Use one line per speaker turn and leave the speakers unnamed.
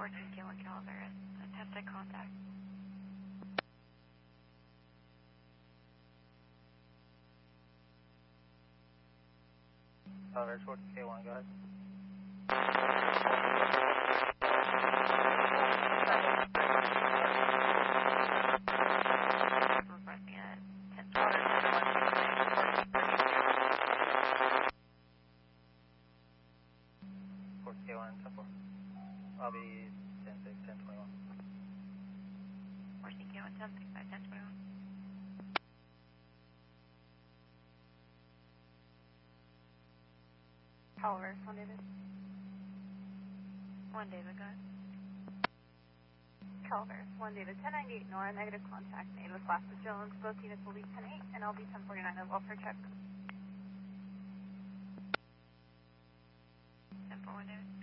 14K1 Calaveras. Attempted contact.
Calaveras 14K1, go ahead.
Requesting a 10.
14K1, 10-4. I'll be 10-6, 10-21.
14K1, 10-6 by 10-21.
Calaveras, 1 David.
1 David, go ahead.
Calaveras, 1 David, 1098 Nora, negative contact made with Glasses Jones. Both units will be 10-8 and I'll be 1049 as well for check.
10-4, 1 David.